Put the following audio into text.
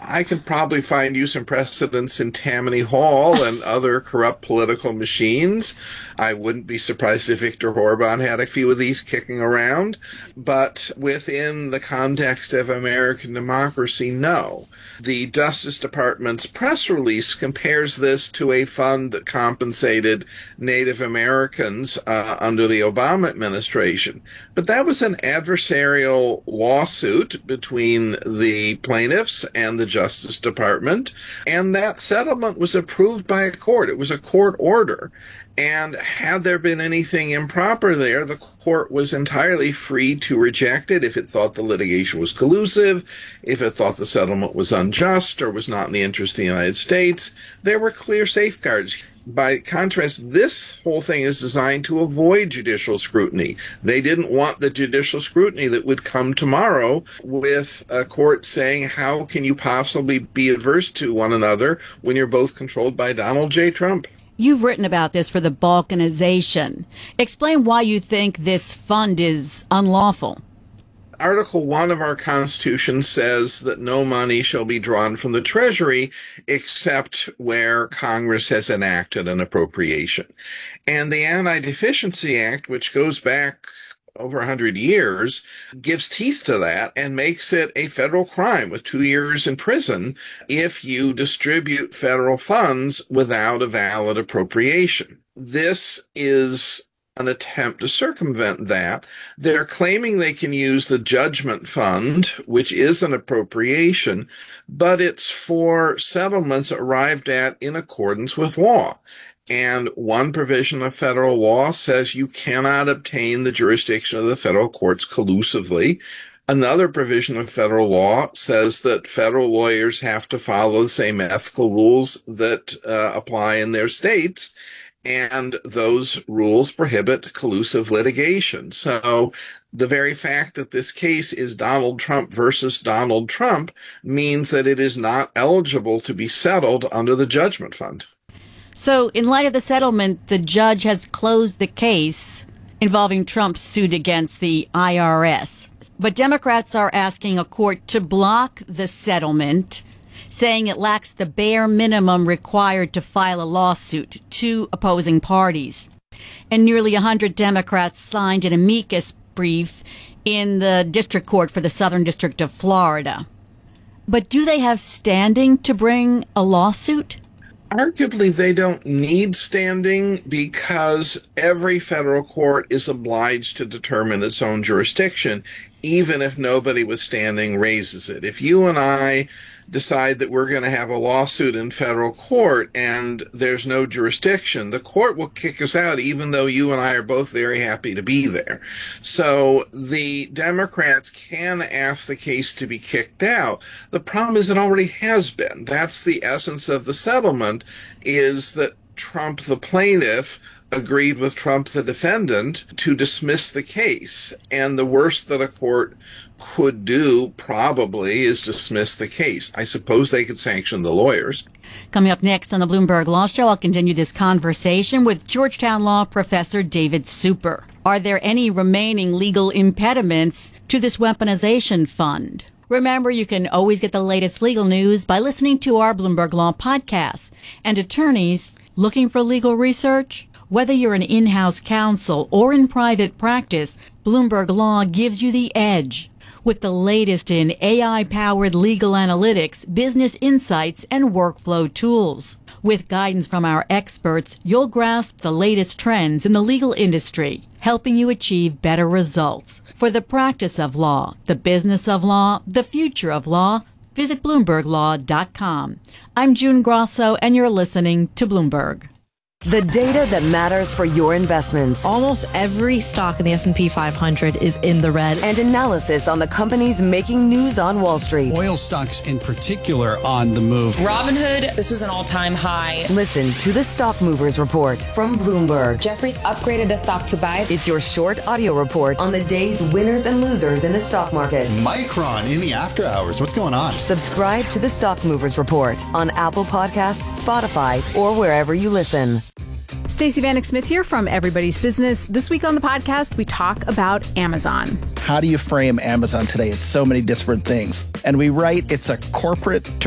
I could probably find you some precedents in Tammany Hall and other corrupt political machines. I wouldn't be surprised if Viktor Orban had a few of these kicking around. But within the context of American democracy, no. The Justice Department's press release compares this to a fund that compensated Native Americans under the Obama administration. But that was an adversarial lawsuit between the plaintiffs and the Justice Department, and that settlement was approved by a court. It was a court order. And had there been anything improper there, the court was entirely free to reject it if it thought the litigation was collusive, if it thought the settlement was unjust or was not in the interest of the United States. There were clear safeguards. By contrast, this whole thing is designed to avoid judicial scrutiny. They didn't want the judicial scrutiny that would come tomorrow with a court saying, how can you possibly be adverse to one another when you're both controlled by Donald J. Trump? You've written about this for the balkanization. Explain why you think this fund is unlawful. Article 1 of our Constitution says that no money shall be drawn from the Treasury except where Congress has enacted an appropriation. And the Anti-Deficiency Act, which goes back over 100 years, gives teeth to that and makes it a federal crime with 2 years in prison if you distribute federal funds without a valid appropriation. This is an attempt to circumvent that. They're claiming they can use the judgment fund, which is an appropriation, but it's for settlements arrived at in accordance with law. And one provision of federal law says you cannot obtain the jurisdiction of the federal courts collusively. Another provision of federal law says that federal lawyers have to follow the same ethical rules that apply in their states. And those rules prohibit collusive litigation. So the very fact that this case is Donald Trump versus Donald Trump means that it is not eligible to be settled under the judgment fund. So in light of the settlement, the judge has closed the case involving Trump's suit against the IRS. But Democrats are asking a court to block the settlement, saying it lacks the bare minimum required to file a lawsuit to opposing parties. And nearly 100 Democrats signed an amicus brief in the district court for the Southern District of Florida. But do they have standing to bring a lawsuit? Arguably, they don't need standing because every federal court is obliged to determine its own jurisdiction, even if nobody with standing raises it. If you and I decide that we're going to have a lawsuit in federal court and there's no jurisdiction, the court will kick us out even though you and I are both very happy to be there. So the Democrats can ask the case to be kicked out. The problem is it already has been. That's the essence of the settlement, is that Trump, the plaintiff, agreed with Trump, the defendant, to dismiss the case. And the worst that a court could do probably is dismiss the case. I suppose they could sanction the lawyers. Coming up next on the Bloomberg Law Show, I'll continue this conversation with Georgetown Law professor David Super. Are there any remaining legal impediments to this weaponization fund? Remember, you can always get the latest legal news by listening to our Bloomberg Law podcast. And attorneys looking for legal research? Whether you're an in-house counsel or in private practice, Bloomberg Law gives you the edge. With the latest in AI-powered legal analytics, business insights, and workflow tools. With guidance from our experts, you'll grasp the latest trends in the legal industry, helping you achieve better results. For the practice of law, the business of law, the future of law, visit BloombergLaw.com. I'm June Grosso, and you're listening to Bloomberg. The data that matters for your investments. Almost every stock in the S&P 500 is in the red. And analysis on the companies making news on Wall Street. Oil stocks in particular on the move. Robinhood, this was an all-time high. Listen to the Stock Movers Report from Bloomberg. Jefferies upgraded the stock to buy. It's your short audio report on the day's winners and losers in the stock market. Micron in the after hours. What's going on? Subscribe to the Stock Movers Report on Apple Podcasts, Spotify, or wherever you listen. Stacey Vanek Smith here from Everybody's Business. This week on the podcast, we talk about Amazon. How do you frame Amazon today? It's so many disparate things. And we write it's a corporate